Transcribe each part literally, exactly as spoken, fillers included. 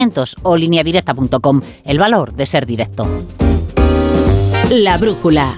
o lineadirecta punto com. El valor de ser directo. La brújula.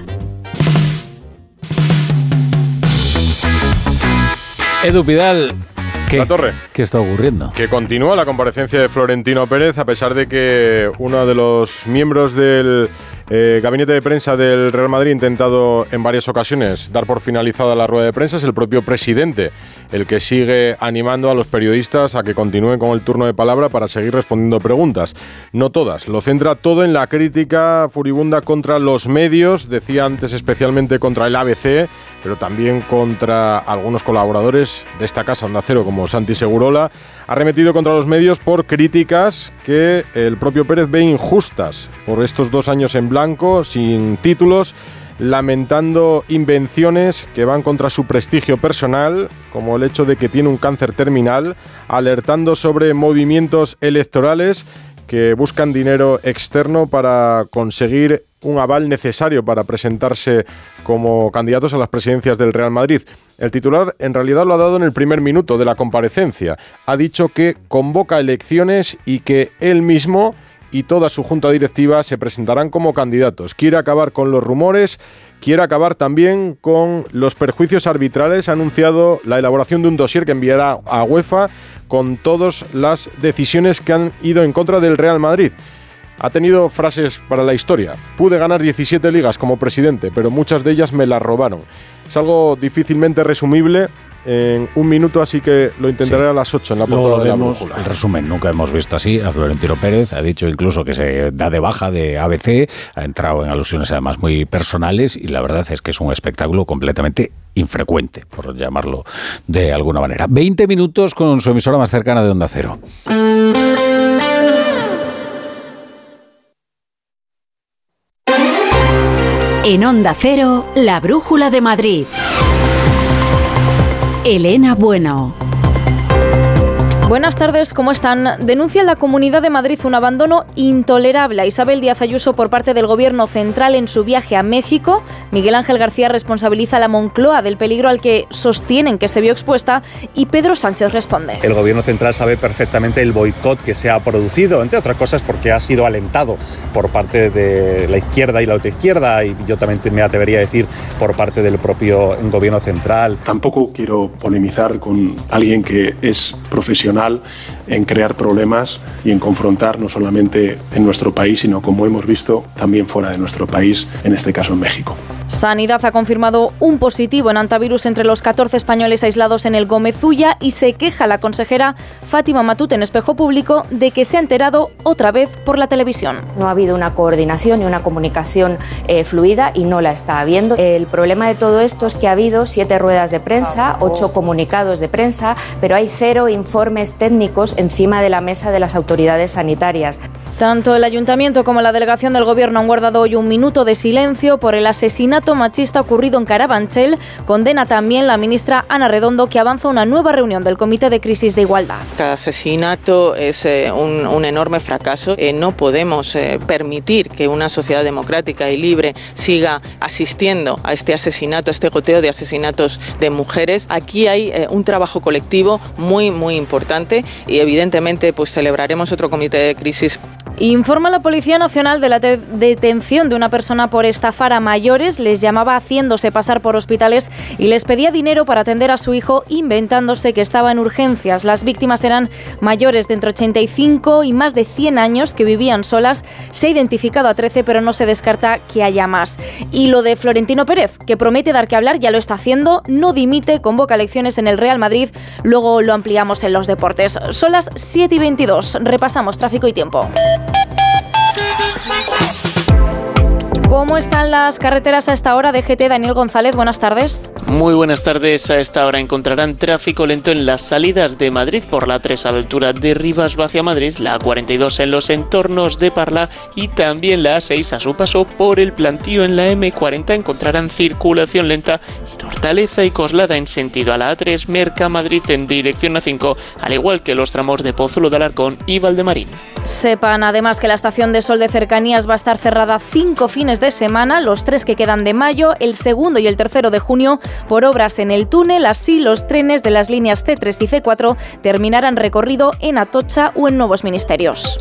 Edu Pidal, ¿qué, La Torre. ¿qué está ocurriendo? Que continúa la comparecencia de Florentino Pérez, a pesar de que uno de los miembros del eh, gabinete de prensa del Real Madrid ha intentado en varias ocasiones dar por finalizada la rueda de prensa. Es el propio presidente el que sigue animando a los periodistas a que continúen con el turno de palabra para seguir respondiendo preguntas. No todas, lo centra todo en la crítica furibunda contra los medios, decía antes especialmente contra el A B C, pero también contra algunos colaboradores de esta casa Onda Cero como Santi Segurola. Ha arremetido contra los medios por críticas que el propio Pérez ve injustas por estos dos años en blanco, sin títulos, lamentando invenciones que van contra su prestigio personal, como el hecho de que tiene un cáncer terminal, alertando sobre movimientos electorales que buscan dinero externo para conseguir un aval necesario para presentarse como candidatos a las presidencias del Real Madrid. El titular en realidad lo ha dado en el primer minuto de la comparecencia. Ha dicho que convoca elecciones y que él mismo y toda su junta directiva se presentarán como candidatos. Quiere acabar con los rumores, quiere acabar también con los perjuicios arbitrales. Ha anunciado la elaboración de un dossier que enviará a UEFA con todas las decisiones que han ido en contra del Real Madrid. Ha tenido frases para la historia. Pude ganar diecisiete ligas como presidente, pero muchas de ellas me las robaron. Es algo difícilmente resumible en un minuto, así que lo intentaré sí. a las ocho en la portada de la brújula. El resumen, nunca hemos visto así a Florentino Pérez. Ha dicho incluso que se da de baja de A B C, ha entrado en alusiones además muy personales y la verdad es que es un espectáculo completamente infrecuente, por llamarlo de alguna manera. veinte minutos con su emisora más cercana de Onda Cero. En Onda Cero, la brújula de Madrid. Elena Bueno. Buenas tardes, ¿cómo están? Denuncia en la Comunidad de Madrid un abandono intolerable a Isabel Díaz Ayuso por parte del Gobierno central en su viaje a México. Miguel Ángel García responsabiliza a la Moncloa del peligro al que sostienen que se vio expuesta y Pedro Sánchez responde. El Gobierno central sabe perfectamente el boicot que se ha producido, entre otras cosas porque ha sido alentado por parte de la izquierda y la autoizquierda y yo también me atrevería a decir por parte del propio Gobierno central. Tampoco quiero polemizar con alguien que es profesional en crear problemas y en confrontar no solamente en nuestro país, sino como hemos visto también fuera de nuestro país, en este caso en México. Sanidad ha confirmado un positivo en antivirus entre los catorce españoles aislados en el Gómez Ulla y se queja la consejera Fátima Matute en Espejo Público de que se ha enterado otra vez por la televisión. No ha habido una coordinación y una comunicación eh, fluida y no la está habiendo. El problema de todo esto es que ha habido siete ruedas de prensa, ocho comunicados de prensa, pero hay cero informes técnicos encima de la mesa de las autoridades sanitarias. Tanto el Ayuntamiento como la Delegación del Gobierno han guardado hoy un minuto de silencio por el asesinato machista ocurrido en Carabanchel. Condena también la ministra Ana Redondo, que avanza una nueva reunión del Comité de Crisis de Igualdad. Cada asesinato es eh, un, un enorme fracaso. Eh, no podemos eh, permitir que una sociedad democrática y libre siga asistiendo a este asesinato, a este goteo de asesinatos de mujeres. Aquí hay eh, un trabajo colectivo muy, muy importante y evidentemente pues celebraremos otro Comité de Crisis. Informa la Policía Nacional de la te- detención de una persona por estafar a mayores. Les llamaba haciéndose pasar por hospitales y les pedía dinero para atender a su hijo, inventándose que estaba en urgencias. Las víctimas eran mayores de entre ochenta y cinco y más de cien años que vivían solas. Se ha identificado a trece, pero no se descarta que haya más. Y lo de Florentino Pérez, que promete dar que hablar, ya lo está haciendo. No dimite, convoca elecciones en el Real Madrid. Luego lo ampliamos en los deportes. Son las siete y veintidós. Repasamos tráfico y tiempo. ¿Cómo están las carreteras a esta hora? D G T, Daniel González, buenas tardes. Muy buenas tardes. A esta hora encontrarán tráfico lento en las salidas de Madrid por la tres a la altura de Rivas hacia Madrid, la cuarenta y dos en los entornos de Parla y también la A seis a su paso por el Plantío. En la eme cuarenta encontrarán circulación lenta en Hortaleza y Coslada en sentido a la A tres, Mercamadrid en dirección A cinco, al igual que los tramos de Pozuelo de Alarcón y Valdemarín. Sepan además que la estación de Sol de Cercanías va a estar cerrada cinco fines de semana, los tres que quedan de mayo, el segundo y el tercero de junio, por obras en el túnel. Así los trenes de las líneas ce tres y ce cuatro terminarán recorrido en Atocha o en Nuevos Ministerios.